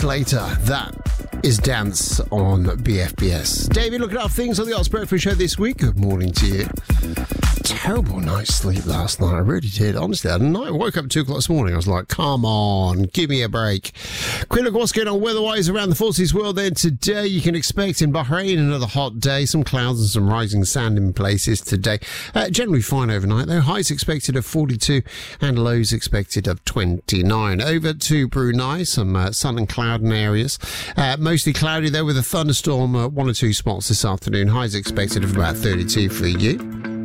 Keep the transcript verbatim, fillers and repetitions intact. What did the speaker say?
later. That is Dance on B F B S. David, looking at things on the Arts Breakfast Show this week. Good morning to you. Terrible night's sleep last night. I really did. Honestly, I night woke up at two o'clock this morning. I was like, come on, give me a break. Quick look what's going on weather-wise around the Forces world then today. You can expect in Bahrain another hot day. Some clouds and some rising sand in places today. Uh, generally fine overnight, though. Highs expected of forty-two and lows expected of twenty-nine. Over to Brunei, some uh, sun and cloud in areas. Uh, mostly cloudy, though, with a thunderstorm, uh, one or two spots this afternoon. Highs expected of about thirty-two for you.